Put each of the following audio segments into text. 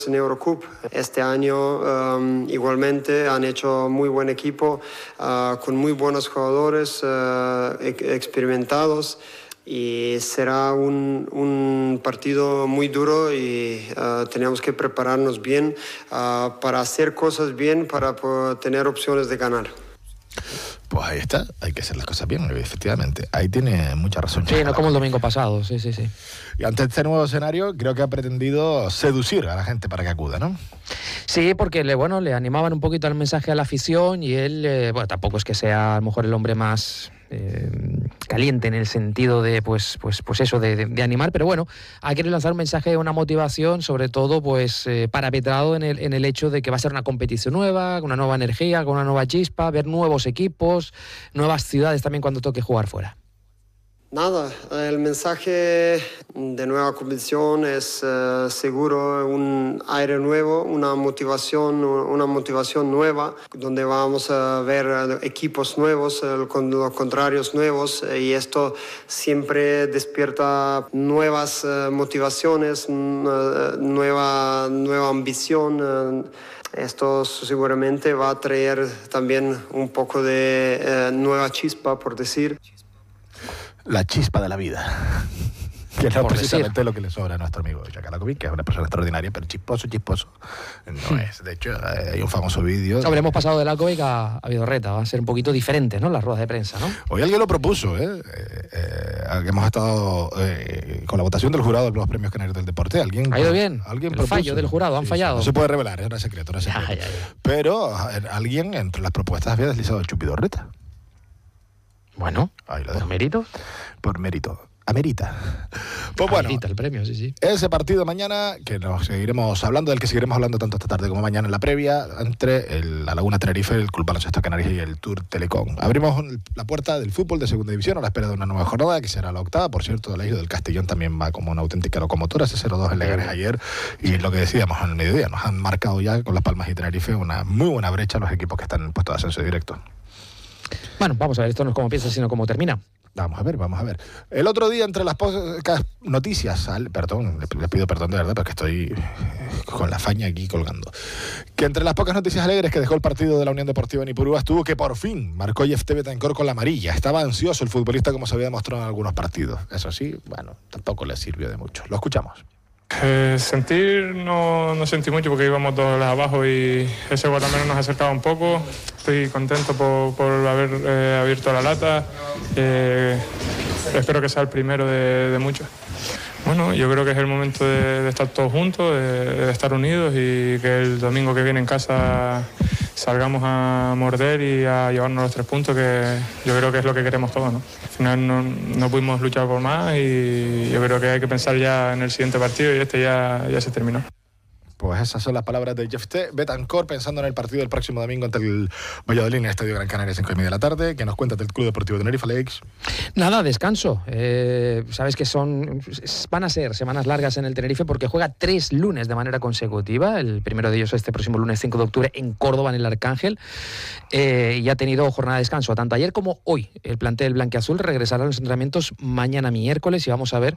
En Eurocup. Este año igualmente han hecho muy buen equipo, con muy buenos jugadores experimentados, y será un partido muy duro y tenemos que prepararnos bien para hacer cosas bien, para tener opciones de ganar. Pues ahí está, hay que hacer las cosas bien, efectivamente. Ahí tiene mucha razón. Sí, no como el domingo pasado, sí. Y ante este nuevo escenario, creo que ha pretendido seducir a la gente para que acuda, ¿no? Sí, porque le animaban un poquito el mensaje a la afición, y él, tampoco es que sea a lo mejor el hombre más caliente en el sentido de pues eso, de animar, pero bueno, ha querido lanzar un mensaje, una motivación, sobre todo parapetrado en el hecho de que va a ser una competición nueva, con una nueva energía, con una nueva chispa, ver nuevos equipos, nuevas ciudades también cuando toque jugar fuera. Nada, el mensaje de nueva competición es seguro un aire nuevo, una motivación nueva, donde vamos a ver equipos nuevos, con los contrarios nuevos, y esto siempre despierta nuevas motivaciones, nueva ambición. Esto seguramente va a traer también un poco de nueva chispa, por decir. La chispa de la vida. Que es precisamente lo que le sobra a nuestro amigo Jakalakovic, que es una persona extraordinaria, pero chisposo no es. De hecho, hay un famoso vídeo. Habremos pasado de Lakovic a Vidorreta, va a ser un poquito diferente, ¿no?, las ruedas de prensa, ¿no? Hoy alguien lo propuso, hemos estado con la votación del jurado de los premios canarios del deporte. ¿Alguien ha ido bien? ¿Alguien el propuso? Fallo del jurado, han fallado. No se puede revelar, era secreto. Ya. Pero alguien entre las propuestas había deslizado el Vidorreta. Bueno, ¿por mérito? Por mérito. Amerita. Pues bueno, amerita el premio, sí. Ese partido mañana, que nos seguiremos hablando, del que seguiremos hablando tanto esta tarde como mañana en la previa, entre la Laguna Tenerife, el Club Baloncesto Canarias y el Tour Telecom. Abrimos la puerta del fútbol de segunda división a la espera de una nueva jornada, que será la octava. Por cierto, la isla del Castellón también va como una auténtica locomotora. Ese 0-2 en Leganés ayer, y lo que decíamos al mediodía, nos han marcado ya con Las Palmas y Tenerife una muy buena brecha los equipos que están en puesto de ascenso directo. Bueno, vamos a ver, esto no es como piensa, sino cómo termina. Vamos a ver. El otro día, entre las pocas noticias, les pido perdón de verdad, porque estoy con la faña aquí colgando, que entre las pocas noticias alegres que dejó el partido de la Unión Deportiva Nipurúa estuvo que por fin marcó Jefté Betancor con la amarilla. Estaba ansioso el futbolista, como se había demostrado en algunos partidos. Eso sí, bueno, tampoco le sirvió de mucho. Lo escuchamos. Sentir no sentí mucho, porque íbamos dos abajo y ese gol también nos acercaba un poco. Estoy contento por haber abierto la lata. Espero que sea el primero de muchos. Bueno, yo creo que es el momento de estar todos juntos, de estar unidos, y que el domingo que viene en casa salgamos a morder y a llevarnos los 3 puntos, que yo creo que es lo que queremos todos, ¿no? Al final no pudimos luchar por más, y yo creo que hay que pensar ya en el siguiente partido, y este ya se terminó. Pues esas son las palabras de Jefté Betancor, pensando en el partido del próximo domingo ante el Valladolid en el Estadio Gran Canaria, 5:30 de la tarde. ¿Qué nos cuenta del Club Deportivo Tenerife, Alex? Nada, descanso. Sabes que van a ser semanas largas en el Tenerife, porque juega 3 lunes de manera consecutiva. El primero de ellos este próximo lunes 5 de octubre en Córdoba, en el Arcángel. Y ha tenido jornada de descanso tanto ayer como hoy. El plantel blanquiazul regresará a los entrenamientos mañana miércoles, y vamos a ver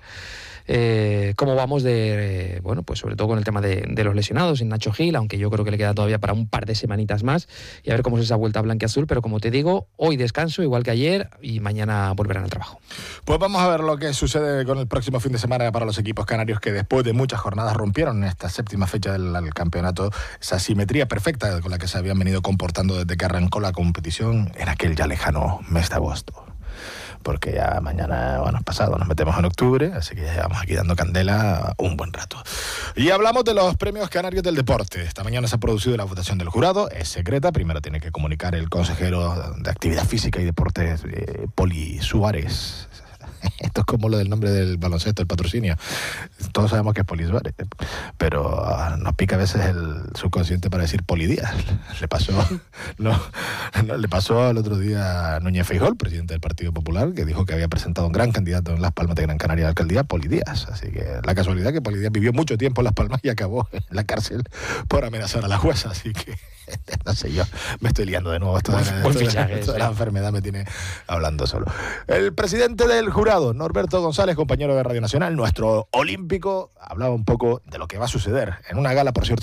cómo vamos pues sobre todo con el tema de los lesionados, en Nacho Gil, aunque yo creo que le queda todavía para un par de semanitas más, y a ver cómo es esa vuelta blanquiazul. Pero como te digo, hoy descanso igual que ayer, y mañana volverán al trabajo. Pues vamos a ver lo que sucede con el próximo fin de semana para los equipos canarios, que después de muchas jornadas rompieron en esta 7ª fecha del campeonato esa simetría perfecta con la que se habían venido comportando desde que arrancó la competición en aquel ya lejano mes de agosto. Porque ya mañana, pasado, nos metemos en octubre, así que ya llevamos aquí dando candela un buen rato. Y hablamos de los premios canarios del deporte. Esta mañana se ha producido la votación del jurado, es secreta, primero tiene que comunicar el consejero de Actividad Física y Deportes, Poli Suárez. Esto es como lo del nombre del baloncesto, el patrocinio. Todos sabemos que es Poli Suárez, pero nos pica a veces el subconsciente para decir Poli Díaz. Le pasó el otro día a Núñez Feijóo, el presidente del Partido Popular, que dijo que había presentado un gran candidato en Las Palmas de Gran Canaria a la alcaldía, Poli Díaz. Así que la casualidad que Poli Díaz vivió mucho tiempo en Las Palmas y acabó en la cárcel por amenazar a la jueza. Así que No sé, yo me estoy liando de nuevo. Esto de la enfermedad me tiene hablando solo. El presidente del jurado, Norberto González, compañero de Radio Nacional, nuestro olímpico, hablaba un poco de lo que va a suceder en una gala, por cierto,